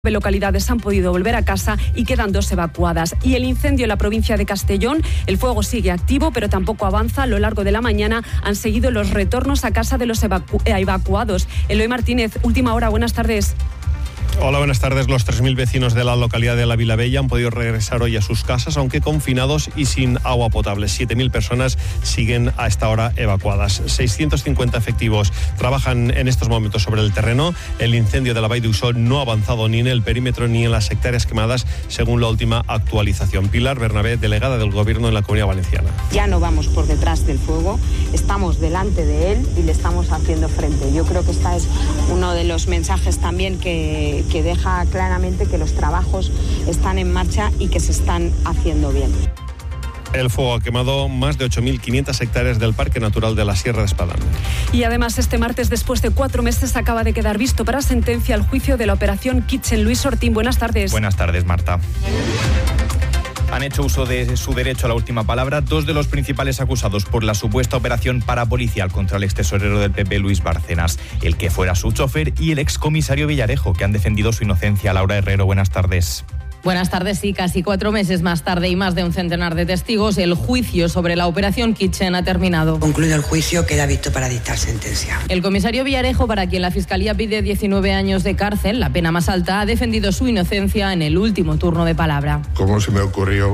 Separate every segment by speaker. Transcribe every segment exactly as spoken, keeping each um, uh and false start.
Speaker 1: localidades han podido volver a casa y quedan dos evacuadas. Y el incendio en la provincia de Castellón, el fuego sigue activo, pero tampoco avanza. A lo largo de la mañana han seguido los retornos a casa de los evacu- evacuados. Eloy Martínez, última hora, buenas tardes.
Speaker 2: Hola, buenas tardes. Los tres mil vecinos de la localidad de La Vilavella han podido regresar hoy a sus casas, aunque confinados y sin agua potable. siete mil personas siguen a esta hora evacuadas. seiscientos cincuenta efectivos trabajan en estos momentos sobre el terreno. El incendio de la Vall d'Uixó no ha avanzado ni en el perímetro ni en las hectáreas quemadas, según la última actualización. Pilar Bernabé, delegada del Gobierno en la Comunidad Valenciana.
Speaker 3: Ya no vamos por detrás del fuego, estamos delante de él y le estamos haciendo frente. Yo creo que este es uno de los mensajes también que que deja claramente que los trabajos están en marcha y que se están haciendo bien.
Speaker 2: El fuego ha quemado más de ocho mil quinientas hectáreas del Parque Natural de la Sierra de Espadán.
Speaker 1: Y además este martes, después de cuatro meses, acaba de quedar visto para sentencia el juicio de la operación Kitchen. Luis Ortín, buenas tardes.
Speaker 4: Buenas tardes, Marta. Han hecho uso de su derecho a la última palabra dos de los principales acusados por la supuesta operación parapolicial contra el extesorero del P P, Luis Bárcenas, el que fuera su chofer, y el excomisario Villarejo, que han defendido su inocencia. Laura Herrero, buenas tardes.
Speaker 5: Buenas tardes. Sí, casi cuatro meses más tarde y más de un centenar de testigos, el juicio sobre la operación Kitchen ha terminado.
Speaker 6: Concluido el juicio, queda visto para dictar sentencia.
Speaker 5: El comisario Villarejo, para quien la Fiscalía pide diecinueve años de cárcel, la pena más alta, ha defendido su inocencia en el último turno de palabra.
Speaker 7: ¿Cómo se me ocurrió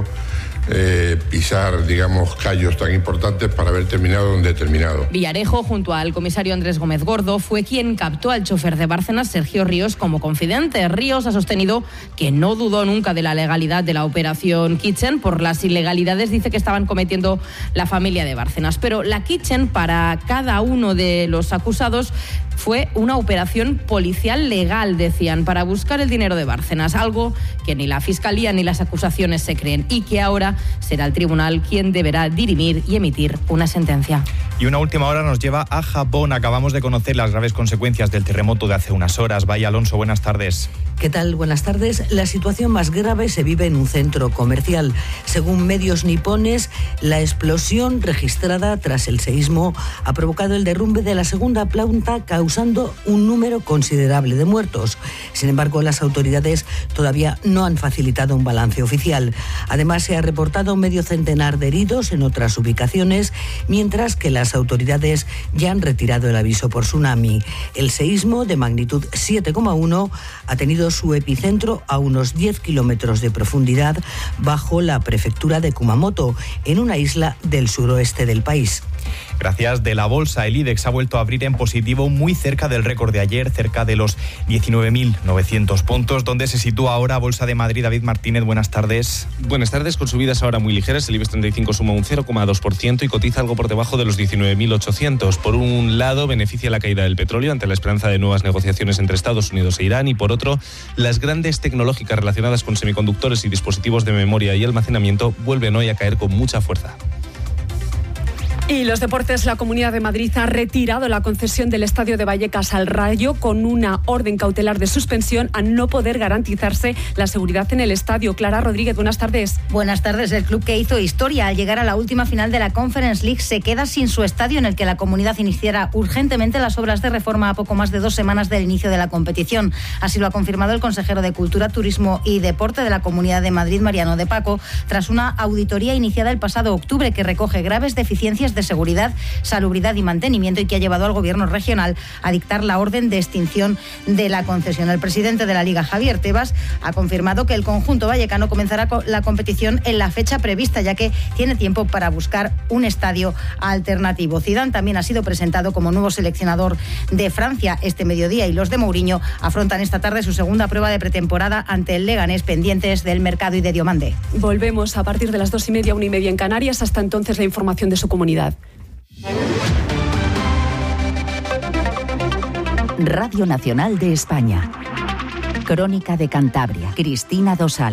Speaker 7: eh, pisar, digamos, callos tan importantes para haber terminado donde he terminado?
Speaker 5: Villarejo, junto al comisario Andrés Gómez Gordo, fue quien captó al chofer de Bárcenas, Sergio Ríos, como confidente. Ríos ha sostenido que no dudó nunca de la legalidad de la operación Kitchen. Por las ilegalidades dice que estaban cometiendo la familia de Bárcenas. Pero la Kitchen, para cada uno de los acusados, fue una operación policial legal, decían, para buscar el dinero de Bárcenas, algo que ni la Fiscalía ni las acusaciones se creen, y que ahora será el tribunal quien deberá dirimir y emitir una sentencia.
Speaker 4: Y una última hora nos lleva a Japón. Acabamos de conocer las graves consecuencias del terremoto de hace unas horas. Vaya, Alonso, buenas tardes.
Speaker 8: ¿Qué tal? Buenas tardes. La situación más grave se vive en un centro comercial. Según medios nipones, la explosión registrada tras el seísmo ha provocado el derrumbe de la segunda planta, causando un número considerable de muertos. Sin embargo, las autoridades todavía no han facilitado un balance oficial. Además, se ha reportado medio centenar de heridos en otras ubicaciones, mientras que las autoridades ya han retirado el aviso por tsunami. El seísmo, de magnitud siete coma uno, ha tenido su epicentro a unos diez kilómetros de profundidad bajo la prefectura de Kumamoto, en una isla del suroeste del país.
Speaker 4: Gracias. De la bolsa, el IBEX ha vuelto a abrir en positivo, muy cerca del récord de ayer, cerca de los diecinueve mil novecientos puntos, donde se sitúa ahora Bolsa de Madrid. David Martínez, buenas tardes.
Speaker 9: Buenas tardes. Con subidas ahora muy ligeras, el IBEX treinta y cinco suma un cero coma dos por ciento y cotiza algo por debajo de los diecinueve mil ochocientos. Por un lado, beneficia la caída del petróleo ante la esperanza de nuevas negociaciones entre Estados Unidos e Irán, y por otro, las grandes tecnológicas relacionadas con semiconductores y dispositivos de memoria y almacenamiento vuelven hoy a caer con mucha fuerza.
Speaker 1: Y los deportes, la Comunidad de Madrid ha retirado la concesión del Estadio de Vallecas al Rayo con una orden cautelar de suspensión a no poder garantizarse la seguridad en el estadio. Clara Rodríguez, buenas tardes.
Speaker 10: Buenas tardes. El club que hizo historia al llegar a la última final de la Conference League se queda sin su estadio, en el que la comunidad iniciara urgentemente las obras de reforma a poco más de dos semanas del inicio de la competición. Así lo ha confirmado el consejero de Cultura, Turismo y Deporte de la Comunidad de Madrid, Mariano de Paco, tras una auditoría iniciada el pasado octubre que recoge graves deficiencias de seguridad, salubridad y mantenimiento, y que ha llevado al gobierno regional a dictar la orden de extinción de la concesión. El presidente de la Liga, Javier Tebas, ha confirmado que el conjunto vallecano comenzará la competición en la fecha prevista, ya que tiene tiempo para buscar un estadio alternativo. Zidane también ha sido presentado como nuevo seleccionador de Francia este mediodía, y los de Mourinho afrontan esta tarde su segunda prueba de pretemporada ante el Leganés, pendientes del mercado y de Diomande.
Speaker 1: Volvemos a partir de las dos y media, una y media en Canarias. Hasta entonces, la información de su comunidad.
Speaker 11: Radio Nacional de España. Crónica de Cantabria. Cristina Dosal.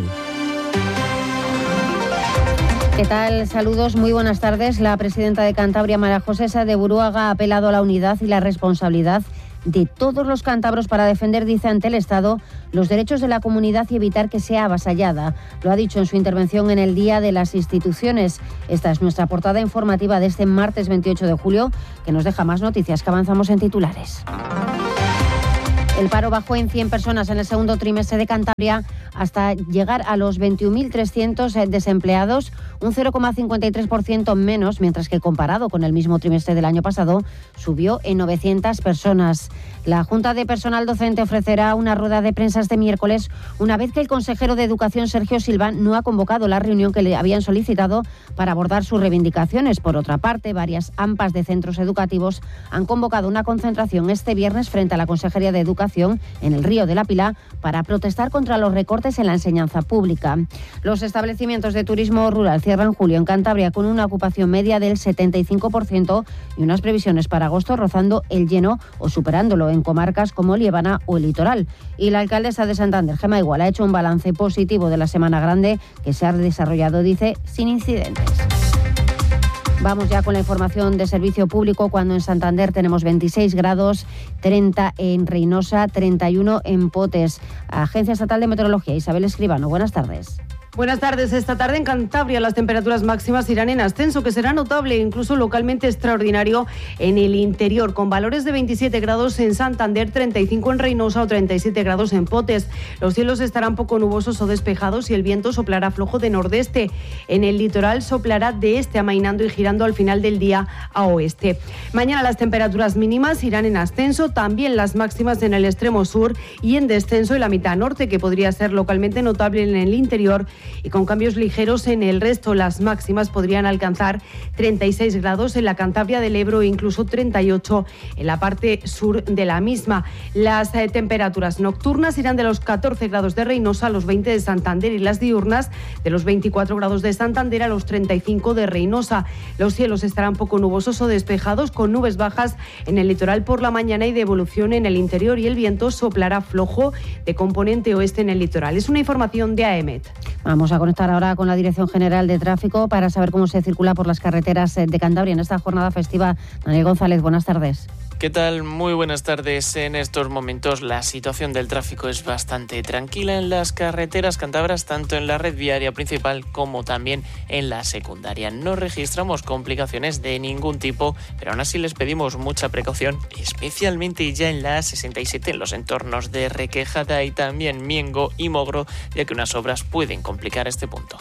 Speaker 12: ¿Qué tal? Saludos, muy buenas tardes. La presidenta de Cantabria, María José Sáez de Buruaga, ha apelado a la unidad y la responsabilidad de todos los cántabros para defender, dice, ante el Estado los derechos de la comunidad y evitar que sea avasallada. Lo ha dicho en su intervención en el Día de las Instituciones. Esta es nuestra portada informativa de este martes veintiocho de julio, que nos deja más noticias, que avanzamos en titulares. El paro bajó en cien personas en el segundo trimestre de Cantabria hasta llegar a los veintiún mil trescientos desempleados, un cero coma cincuenta y tres por ciento menos, mientras que comparado con el mismo trimestre del año pasado subió en novecientas personas. La Junta de Personal Docente ofrecerá una rueda de prensa este miércoles, una vez que el consejero de Educación, Sergio Silván, no ha convocado la reunión que le habían solicitado para abordar sus reivindicaciones. Por otra parte, varias A M P As de centros educativos han convocado una concentración este viernes frente a la Consejería de Educación en el Río de la Pilar para protestar contra los recortes en la enseñanza pública. Los establecimientos de turismo rural cierran julio en Cantabria con una ocupación media del setenta y cinco por ciento y unas previsiones para agosto rozando el lleno o superándolo en comarcas como Liébana o el Litoral. Y la alcaldesa de Santander, Gemma Igual, ha hecho un balance positivo de la Semana Grande que se ha desarrollado, dice, sin incidentes. Vamos ya con la información de servicio público, cuando en Santander tenemos veintiséis grados, treinta en Reynosa, treinta y uno en Potes. Agencia Estatal de Meteorología, Isabel Escribano, buenas tardes.
Speaker 13: Buenas tardes. Esta tarde en Cantabria las temperaturas máximas irán en ascenso, que será notable e incluso localmente extraordinario en el interior, con valores de veintisiete grados en Santander, treinta y cinco en Reynosa o treinta y siete grados en Potes. Los cielos estarán poco nubosos o despejados y el viento soplará flojo de nordeste. En el litoral soplará de este, amainando y girando al final del día a oeste. Mañana las temperaturas mínimas irán en ascenso, también las máximas en el extremo sur y en descenso en la mitad norte, que podría ser localmente notable en el interior, y con cambios ligeros en el resto. Las máximas podrían alcanzar treinta y seis grados en la Cantabria del Ebro e incluso treinta y ocho en la parte sur de la misma. Las eh, temperaturas nocturnas irán de los catorce grados de Reynosa a los veinte de Santander y las diurnas de los veinticuatro grados de Santander a los treinta y cinco de Reynosa. Los cielos estarán poco nubosos o despejados, con nubes bajas en el litoral por la mañana y de evolución en el interior, y el viento soplará flojo de componente oeste en el litoral. Es una información de AEMET.
Speaker 12: Vamos a conectar ahora con la Dirección General de Tráfico para saber cómo se circula por las carreteras de Cantabria en esta jornada festiva. Daniel González, buenas tardes.
Speaker 14: ¿Qué tal? Muy buenas tardes. En estos momentos la situación del tráfico es bastante tranquila en las carreteras cántabras, tanto en la red viaria principal como también en la secundaria. No registramos complicaciones de ningún tipo, pero aún así les pedimos mucha precaución, especialmente ya en la A sesenta y siete, en los entornos de Requejada y también Miengo y Mogro, ya que unas obras pueden complicar este punto.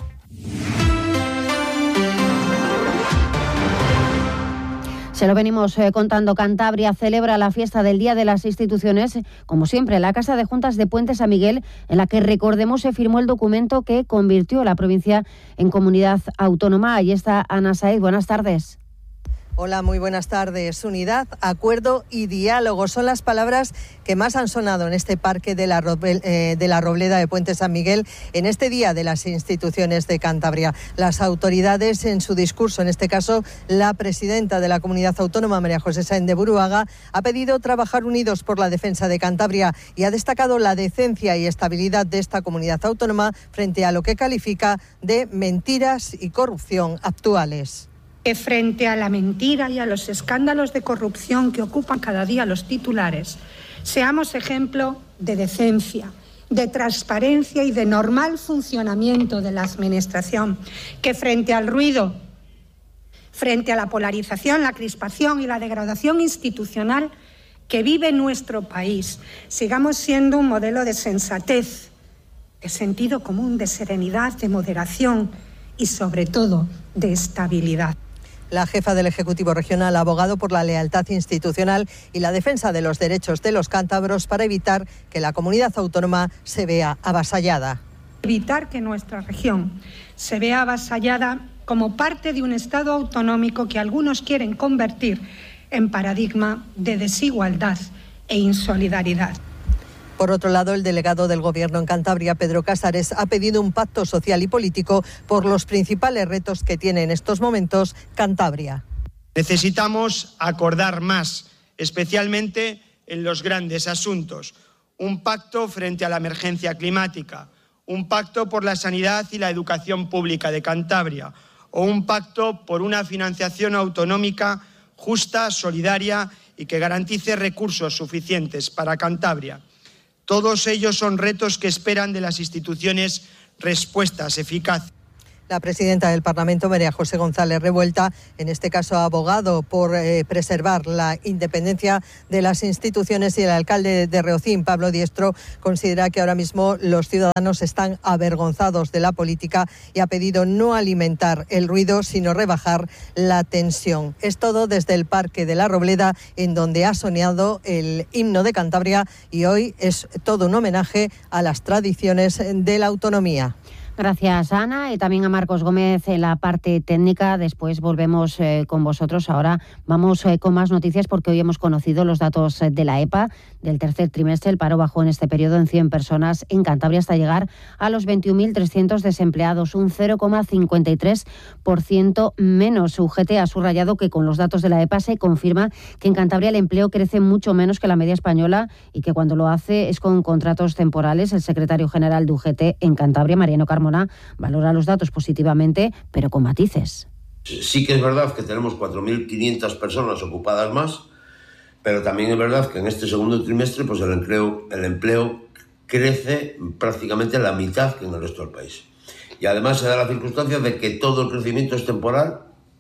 Speaker 12: Se lo venimos eh, contando. Cantabria celebra la fiesta del Día de las Instituciones, como siempre, en la Casa de Juntas de Puente San Miguel, en la que, recordemos, se firmó el documento que convirtió a la provincia en comunidad autónoma. Ahí está Ana Said. Buenas tardes.
Speaker 15: Hola, muy buenas tardes. Unidad, acuerdo y diálogo son las palabras que más han sonado en este parque de la, eh, de la Robleda de Puente San Miguel en este Día de las Instituciones de Cantabria. Las autoridades, en su discurso, en este caso la presidenta de la Comunidad Autónoma, María José Sáenz de Buruaga, ha pedido trabajar unidos por la defensa de Cantabria y ha destacado la decencia y estabilidad de esta comunidad autónoma frente a lo que califica de mentiras y corrupción actuales.
Speaker 16: Que frente a la mentira y a los escándalos de corrupción que ocupan cada día los titulares, seamos ejemplo de decencia, de transparencia y de normal funcionamiento de la Administración. Que frente al ruido, frente a la polarización, la crispación y la degradación institucional que vive nuestro país, sigamos siendo un modelo de sensatez, de sentido común, de serenidad, de moderación y, sobre todo, de estabilidad.
Speaker 15: La jefa del Ejecutivo Regional ha abogado por la lealtad institucional y la defensa de los derechos de los cántabros para evitar que la comunidad autónoma se vea avasallada.
Speaker 16: Evitar que nuestra región se vea avasallada como parte de un Estado autonómico que algunos quieren convertir en paradigma de desigualdad e insolidaridad.
Speaker 15: Por otro lado, el delegado del Gobierno en Cantabria, Pedro Casares, ha pedido un pacto social y político por los principales retos que tiene en estos momentos Cantabria.
Speaker 17: Necesitamos acordar más, especialmente en los grandes asuntos. Un pacto frente a la emergencia climática, un pacto por la sanidad y la educación pública de Cantabria, o un pacto por una financiación autonómica justa, solidaria y que garantice recursos suficientes para Cantabria. Todos ellos son retos que esperan de las instituciones respuestas eficaces.
Speaker 15: La presidenta del Parlamento, María José González Revuelta, en este caso abogado por eh, preservar la independencia de las instituciones, y el alcalde de Reocín, Pablo Diestro, considera que ahora mismo los ciudadanos están avergonzados de la política y ha pedido no alimentar el ruido, sino rebajar la tensión. Es todo desde el Parque de la Robleda, en donde ha sonado el himno de Cantabria, y hoy es todo un homenaje a las tradiciones de la autonomía.
Speaker 12: Gracias, Ana, y también a Marcos Gómez en la parte técnica. Después volvemos eh, con vosotros. Ahora vamos eh, con más noticias, porque hoy hemos conocido los datos eh, de la E P A del tercer trimestre. El paro bajó en este periodo en cien personas en Cantabria hasta llegar a los veintiún mil trescientos desempleados, un cero coma cincuenta y tres por ciento menos. U G T ha subrayado que con los datos de la E P A se confirma que en Cantabria el empleo crece mucho menos que la media española y que cuando lo hace es con contratos temporales. El secretario general de U G T en Cantabria, Mariano Carmona, valora los datos positivamente, pero con matices.
Speaker 18: Sí que es verdad que tenemos cuatro mil quinientas personas ocupadas más, pero también es verdad que en este segundo trimestre pues el empleo, el empleo crece prácticamente la mitad que en el resto del país. Y además se da la circunstancia de que todo el crecimiento es temporal.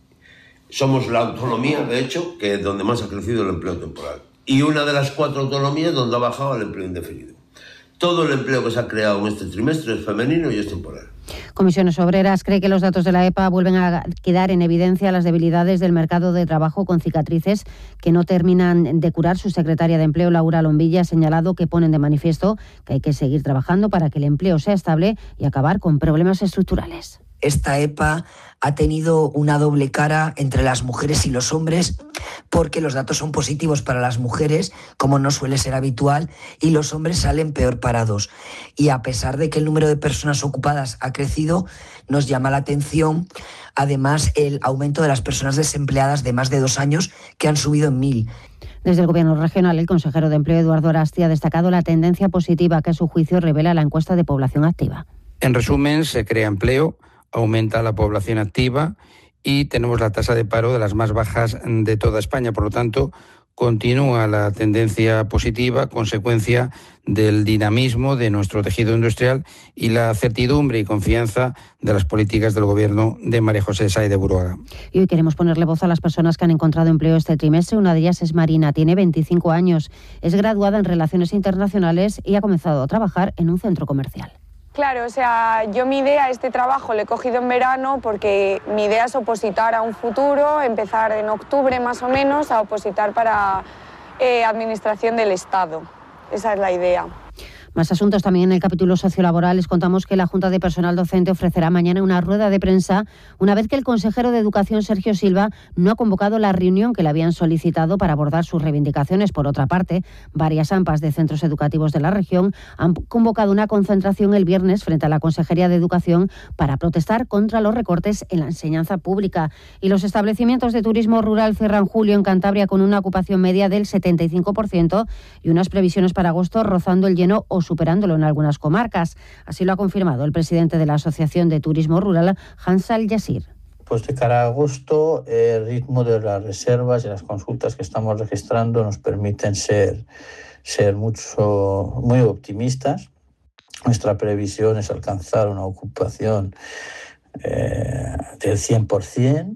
Speaker 18: Somos la autonomía, de hecho, que es donde más ha crecido el empleo temporal. Y una de las cuatro autonomías donde ha bajado el empleo indefinido. Todo el empleo que se ha creado en este trimestre es femenino y es temporal.
Speaker 12: Comisiones Obreras cree que los datos de la E P A vuelven a quedar en evidencia las debilidades del mercado de trabajo, con cicatrices que no terminan de curar. Su secretaria de Empleo, Laura Lombilla, ha señalado que ponen de manifiesto que hay que seguir trabajando para que el empleo sea estable y acabar con problemas estructurales.
Speaker 19: Esta E P A ha tenido una doble cara entre las mujeres y los hombres, porque los datos son positivos para las mujeres, como no suele ser habitual, y los hombres salen peor parados. Y a pesar de que el número de personas ocupadas ha crecido, nos llama la atención, además, el aumento de las personas desempleadas de más de dos años, que han subido en mil.
Speaker 12: Desde el Gobierno regional, el consejero de Empleo, Eduardo Arasti, ha destacado la tendencia positiva que a su juicio revela la encuesta de población activa.
Speaker 20: En resumen, se crea empleo, aumenta la población activa y tenemos la tasa de paro de las más bajas de toda España. Por lo tanto, continúa la tendencia positiva, consecuencia del dinamismo de nuestro tejido industrial y la certidumbre y confianza de las políticas del Gobierno de María José Sáez de Buruaga.
Speaker 12: Y hoy queremos ponerle voz a las personas que han encontrado empleo este trimestre. Una de ellas es Marina, tiene veinticinco años, es graduada en Relaciones Internacionales y ha comenzado a trabajar en un centro comercial.
Speaker 21: Claro, o sea, yo mi idea, este trabajo lo he cogido en verano porque mi idea es opositar a un futuro, empezar en octubre más o menos a opositar para eh, Administración del Estado. Esa es la idea.
Speaker 12: Más asuntos también en el capítulo sociolaboral. Les contamos que la Junta de Personal Docente ofrecerá mañana una rueda de prensa una vez que el consejero de Educación, Sergio Silva, no ha convocado la reunión que le habían solicitado para abordar sus reivindicaciones. Por otra parte, varias A M P As de centros educativos de la región han convocado una concentración el viernes frente a la Consejería de Educación para protestar contra los recortes en la enseñanza pública. Y los establecimientos de turismo rural cierran julio en Cantabria con una ocupación media del setenta y cinco por ciento y unas previsiones para agosto rozando el lleno o superándolo en algunas comarcas. Así lo ha confirmado el presidente de la Asociación de Turismo Rural, Hansal Yassir.
Speaker 22: Pues de cara a agosto, el ritmo de las reservas y las consultas que estamos registrando nos permiten ser, ser mucho, muy optimistas. Nuestra previsión es alcanzar una ocupación eh, del cien por ciento,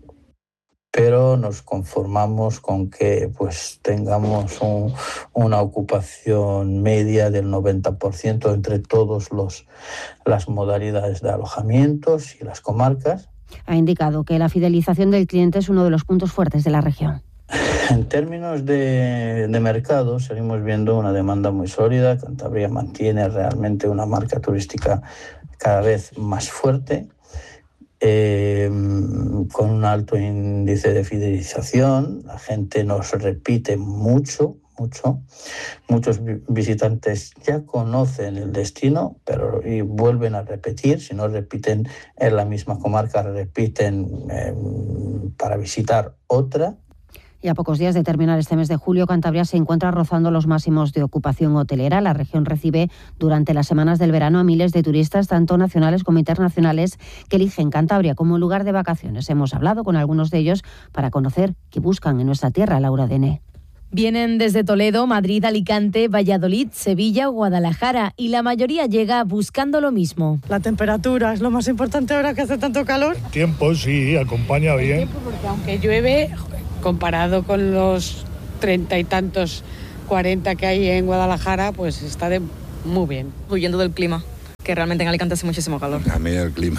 Speaker 22: pero nos conformamos con que pues tengamos un, una ocupación media del noventa por ciento entre todas las modalidades de alojamientos y las comarcas.
Speaker 12: Ha indicado que la fidelización del cliente es uno de los puntos fuertes de la región.
Speaker 22: En términos de, de mercado, seguimos viendo una demanda muy sólida. Cantabria mantiene realmente una marca turística cada vez más fuerte, Eh, con un alto índice de fidelización. La gente nos repite mucho, mucho. Muchos visitantes ya conocen el destino, pero y vuelven a repetir. Si no repiten en la misma comarca, repiten eh, para visitar otra.
Speaker 12: Y a pocos días de terminar este mes de julio, Cantabria se encuentra rozando los máximos de ocupación hotelera. La región recibe durante las semanas del verano a miles de turistas, tanto nacionales como internacionales, que eligen Cantabria como lugar de vacaciones. Hemos hablado con algunos de ellos para conocer qué buscan en nuestra tierra. Laura Dené.
Speaker 5: Vienen desde Toledo, Madrid, Alicante, Valladolid, Sevilla o Guadalajara y la mayoría llega buscando lo mismo.
Speaker 2: La temperatura es lo más importante ahora que hace tanto calor.
Speaker 3: Tiempo, sí, acompaña bien.
Speaker 23: El tiempo, porque aunque llueve, comparado con los treinta y tantos, cuarenta que hay en Guadalajara, pues está de muy bien.
Speaker 24: Huyendo del clima, que realmente en Alicante hace muchísimo calor.
Speaker 25: A mí el clima.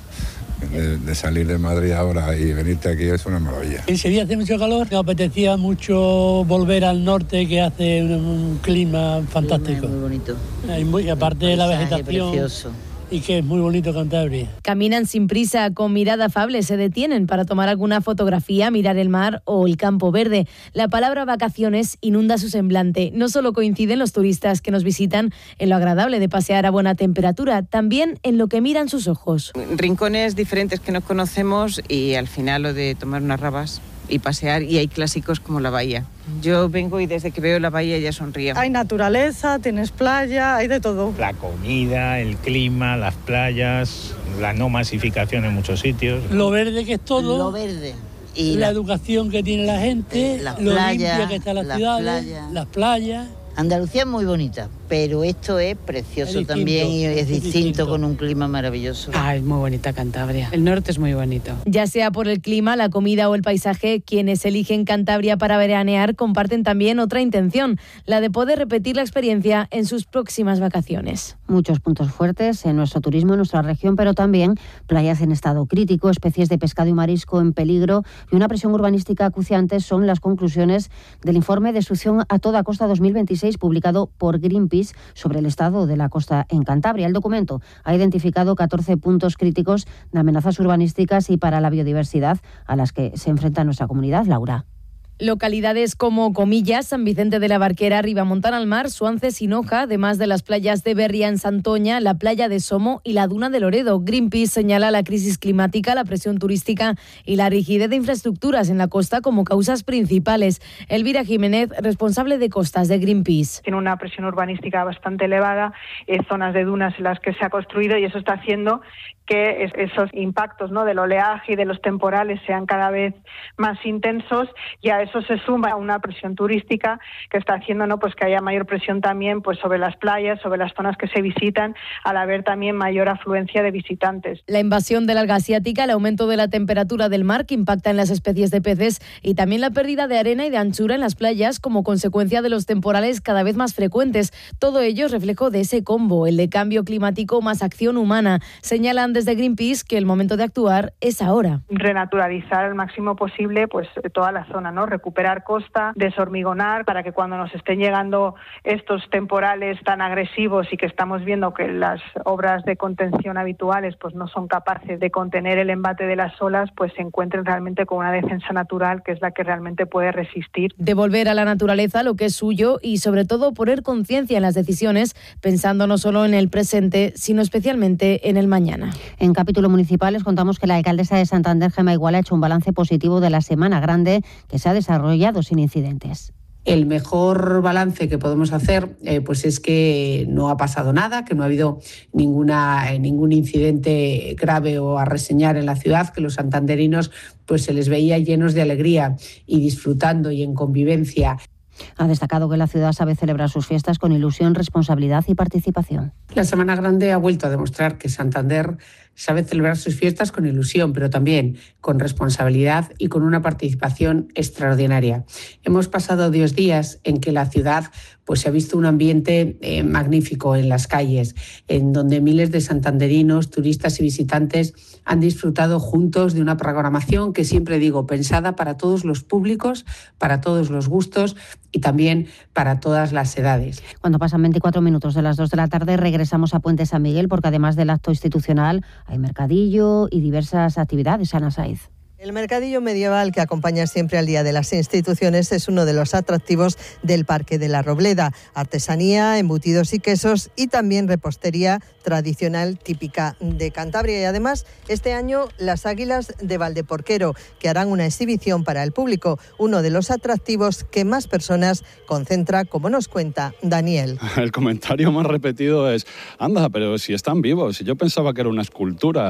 Speaker 25: De, de salir de Madrid ahora y venirte aquí es una maravilla.
Speaker 26: En Sevilla hace mucho calor, me apetecía mucho volver al norte, que hace un, un clima fantástico.
Speaker 27: Muy bonito.
Speaker 26: Y muy, aparte de la vegetación.
Speaker 27: Precioso.
Speaker 26: Y que es muy bonito Cantabria.
Speaker 5: Caminan sin prisa, con mirada afable, se detienen para tomar alguna fotografía, mirar el mar o el campo verde. La palabra vacaciones inunda su semblante. No solo coinciden los turistas que nos visitan en lo agradable de pasear a buena temperatura, también en lo que miran sus ojos.
Speaker 28: Rincones diferentes que no conocemos y al final lo de tomar unas rabas y pasear, y hay clásicos como la bahía. Yo vengo y desde que veo la bahía ya sonrío.
Speaker 2: Hay naturaleza, tienes playa, hay de todo.
Speaker 29: La comida, el clima, las playas, la no masificación en muchos sitios.
Speaker 26: Lo verde que es todo.
Speaker 27: Lo verde.
Speaker 26: Y la, la educación que tiene la gente,
Speaker 27: las
Speaker 26: lo
Speaker 27: playas,
Speaker 26: limpia que está la
Speaker 27: las
Speaker 26: ciudad,
Speaker 27: playas.
Speaker 26: las playas.
Speaker 27: Andalucía es muy bonita, pero esto es precioso es también y es, es distinto, distinto con un clima maravilloso.
Speaker 23: Ah, es muy bonita Cantabria. El norte es muy bonito.
Speaker 5: Ya sea por el clima, la comida o el paisaje, quienes eligen Cantabria para veranear comparten también otra intención, la de poder repetir la experiencia en sus próximas vacaciones.
Speaker 12: Muchos puntos fuertes en nuestro turismo en nuestra región, pero también playas en estado crítico, especies de pescado y marisco en peligro y una presión urbanística acuciante son las conclusiones del informe Destrucción a toda costa dos mil veintiséis publicado por Greenpeace sobre el estado de la costa en Cantabria. El documento ha identificado catorce puntos críticos de amenazas urbanísticas y para la biodiversidad a las que se enfrenta nuestra comunidad. Laura.
Speaker 5: Localidades como Comillas, San Vicente de la Barquera, Ribamontana al Mar, Suances, Sinoja, además de las playas de Berria en Santoña, la playa de Somo y la duna de Loredo. Greenpeace señala la crisis climática, la presión turística y la rigidez de infraestructuras en la costa como causas principales. Elvira Jiménez, responsable de costas de Greenpeace.
Speaker 30: Tiene una presión urbanística bastante elevada, eh, zonas de dunas en las que se ha construido y eso está haciendo que es, esos impactos, ¿no?, del oleaje y de los temporales sean cada vez más intensos, y a eso se suma una presión turística que está haciendo, ¿no?, pues que haya mayor presión también pues sobre las playas, sobre las zonas que se visitan, al haber también mayor afluencia de visitantes.
Speaker 5: La invasión del alga asiática, el aumento de la temperatura del mar que impacta en las especies de peces y también la pérdida de arena y de anchura en las playas como consecuencia de los temporales cada vez más frecuentes. Todo ello es reflejo de ese combo, el de cambio climático más acción humana. Señalan desde Greenpeace que el momento de actuar es ahora.
Speaker 30: Renaturalizar al máximo posible pues toda la zona, ¿no? Recuperar costa, deshormigonar para que cuando nos estén llegando estos temporales tan agresivos y que estamos viendo que las obras de contención habituales pues no son capaces de contener el embate de las olas, pues se encuentren realmente con una defensa natural que es la que realmente puede resistir.
Speaker 5: Devolver a la naturaleza lo que es suyo y sobre todo poner conciencia en las decisiones, pensando no solo en el presente, sino especialmente en el mañana.
Speaker 12: En capítulo municipal les contamos que la alcaldesa de Santander, Gemma Igual, ha hecho un balance positivo de la Semana Grande que se ha desarrollado sin incidentes.
Speaker 31: El mejor balance que podemos hacer eh, pues es que no ha pasado nada, que no ha habido ninguna, eh, ningún incidente grave o a reseñar en la ciudad, que los santanderinos pues se les veía llenos de alegría y disfrutando y en convivencia.
Speaker 12: Ha destacado que la ciudad sabe celebrar sus fiestas con ilusión, responsabilidad y participación.
Speaker 31: La Semana Grande ha vuelto a demostrar que Santander sabe celebrar sus fiestas con ilusión, pero también con responsabilidad y con una participación extraordinaria. Hemos pasado dos días en que la ciudad pues, se ha visto un ambiente eh, magnífico en las calles, en donde miles de santanderinos, turistas y visitantes han disfrutado juntos de una programación que siempre digo, pensada para todos los públicos, para todos los gustos y también para todas las edades.
Speaker 12: Cuando pasan veinticuatro minutos de las dos de la tarde regresamos a Puente San Miguel porque además del acto institucional hay mercadillo y diversas actividades. Ana Saiz.
Speaker 15: El mercadillo medieval que acompaña siempre al Día de las Instituciones es uno de los atractivos del Parque de la Robleda. Artesanía, embutidos y quesos y también repostería tradicional típica de Cantabria. Y además, este año las Águilas de Valdeporquero, que harán una exhibición para el público, uno de los atractivos que más personas concentra, como nos cuenta Daniel.
Speaker 32: El comentario más repetido es, anda, pero si están vivos, si yo pensaba que era una escultura.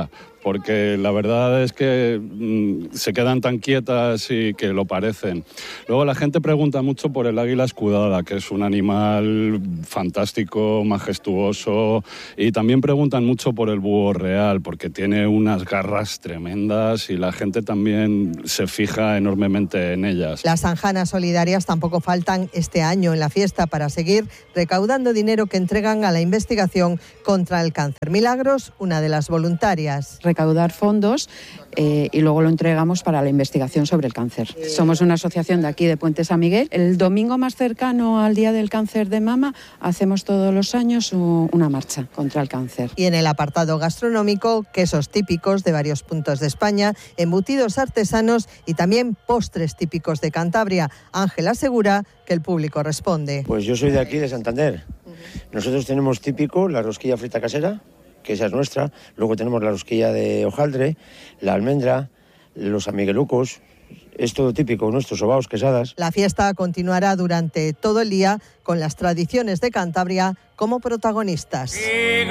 Speaker 1: porque la verdad es que mmm, se quedan tan quietas y que lo parecen. Luego la gente pregunta mucho por el águila escudada, que es un animal fantástico, majestuoso, y también preguntan mucho por el búho real, porque tiene unas garras tremendas y la gente también se fija enormemente en ellas.
Speaker 15: Las anjanas solidarias tampoco faltan este año en la fiesta para seguir recaudando dinero que entregan a la investigación contra el cáncer. Milagros, una de las voluntarias.
Speaker 4: Recaudar fondos eh, y luego lo entregamos para la investigación sobre el cáncer. Somos una asociación de aquí de Puente San Miguel. El domingo más cercano al Día del Cáncer de Mama hacemos todos los años una marcha contra el cáncer.
Speaker 15: Y en el apartado gastronómico, quesos típicos de varios puntos de España, embutidos artesanos y también postres típicos de Cantabria. Ángel asegura que el público responde.
Speaker 6: Pues yo soy de aquí, de Santander. Nosotros tenemos típico la rosquilla frita casera, que esa es nuestra. Luego tenemos la rosquilla de hojaldre, la almendra, los amiguelucos. Es todo típico, nuestros sobaos, quesadas.
Speaker 15: La fiesta continuará durante todo el día con las tradiciones de Cantabria como protagonistas.
Speaker 7: ¡Qué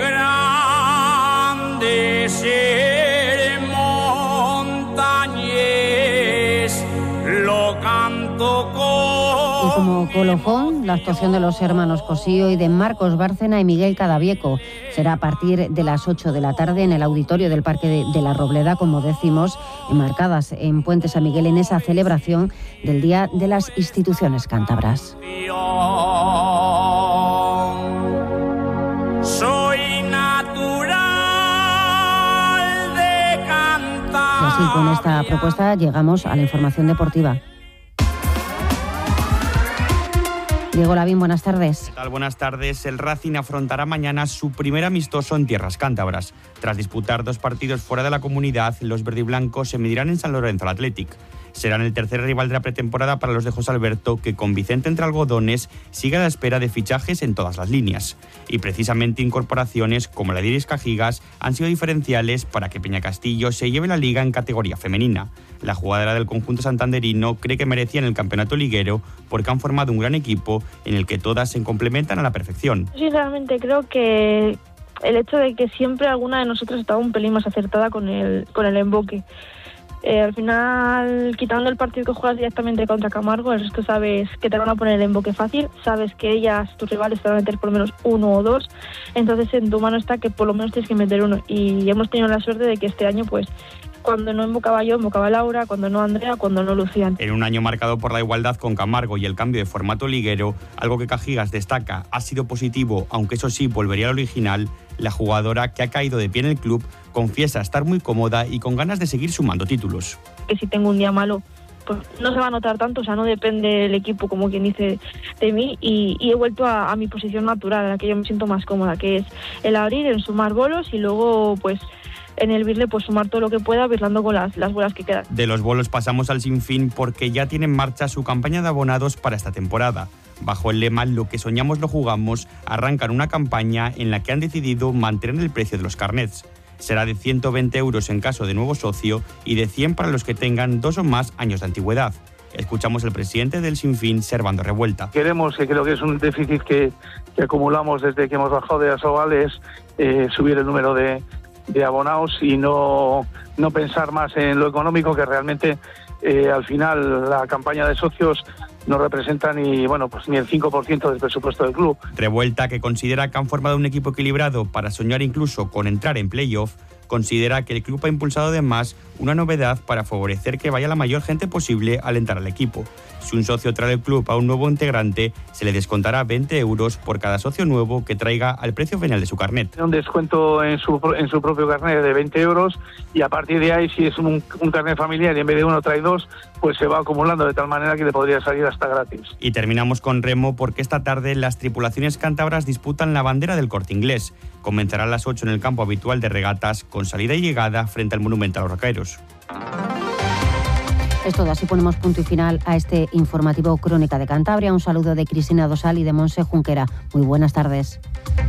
Speaker 7: grande es el montañés! Lo canto con...
Speaker 12: Y como colofón, la actuación de los hermanos Cosío y de Marcos Bárcena y Miguel Cadavieco será a partir de las ocho de la tarde en el auditorio del Parque de, de la Robleda, como decimos, enmarcadas en Puente San Miguel en esa celebración del Día de las Instituciones Cántabras.
Speaker 7: Soy natural de cantar.
Speaker 12: Y así, con esta propuesta, llegamos a la información deportiva. Diego Lavín, buenas tardes.
Speaker 8: ¿Qué tal? Buenas tardes. El Racing afrontará mañana su primer amistoso en tierras cántabras. Tras disputar dos partidos fuera de la comunidad, los verdiblancos se medirán en San Lorenzo al Athletic. Serán el tercer rival de la pretemporada para los de José Alberto, que con Vicente entre algodones sigue a la espera de fichajes en todas las líneas. Y precisamente incorporaciones como la de Iris Cajigas han sido diferenciales para que Peña Castillo se lleve la liga en categoría femenina. La jugadora del conjunto santanderino cree que merecían el campeonato liguero porque han formado un gran equipo en el que todas se complementan a la perfección.
Speaker 9: Sinceramente creo que el hecho de que siempre alguna de nosotras estaba un pelín más acertada con el, con el emboque. Eh, al final, quitando el partido que juegas directamente contra Camargo, el resto sabes que te van a poner el emboque fácil, sabes que ellas, tus rivales, te van a meter por lo menos uno o dos, entonces en tu mano está que por lo menos tienes que meter uno. Y hemos tenido la suerte de que este año, pues, cuando no embocaba yo, embocaba Laura, cuando no Andrea, cuando no Lucía.
Speaker 8: En un año marcado por la igualdad con Camargo y el cambio de formato liguero, algo que Cajigas destaca ha sido positivo, aunque eso sí volvería al original. La jugadora, que ha caído de pie en el club, confiesa estar muy cómoda y con ganas de seguir sumando títulos.
Speaker 9: Que si tengo un día malo, pues no se va a notar tanto, o sea, no depende el equipo, como quien dice, de mí, y, y he vuelto a, a mi posición natural, a la que yo me siento más cómoda, que es el abrir, el sumar bolos y luego, pues, en el birle, pues sumar todo lo que pueda, birlando con las, las bolas que quedan.
Speaker 8: De los bolos pasamos al Sinfín porque ya tiene en marcha su campaña de abonados para esta temporada. Bajo el lema "Lo que soñamos lo jugamos", arrancan una campaña en la que han decidido mantener el precio de los carnets. Será de ciento veinte euros en caso de nuevo socio y de cien para los que tengan dos o más años de antigüedad. Escuchamos al presidente del Sinfín, Servando Revuelta.
Speaker 10: Queremos, que creo que es un déficit que, que acumulamos desde que hemos bajado de Asobal, es eh, subir el número de, de abonados y no, no pensar más en lo económico, que realmente eh, al final la campaña de socios no representa ni, bueno, pues ni el cinco por ciento del presupuesto del club.
Speaker 8: Revuelta, que considera que han formado un equipo equilibrado para soñar incluso con entrar en playoff, considera que el club ha impulsado además una novedad para favorecer que vaya la mayor gente posible al entrar al equipo. Si un socio trae al club a un nuevo integrante, se le descontará veinte euros por cada socio nuevo que traiga al precio final de su carnet.
Speaker 10: Un descuento en su, en su propio carnet de veinte euros y a partir de ahí, si es un, un carnet familiar y en vez de uno trae dos, pues se va acumulando de tal manera que le podría salir hasta gratis.
Speaker 8: Y terminamos con remo porque esta tarde las tripulaciones cántabras disputan la bandera del Corte Inglés. Comenzará a las ocho en el campo habitual de regatas con salida y llegada frente al Monumento a los Roqueros.
Speaker 12: Es todo, así ponemos punto y final a este informativo Crónica de Cantabria. Un saludo de Cristina Dosal y de Monse Junquera. Muy buenas tardes.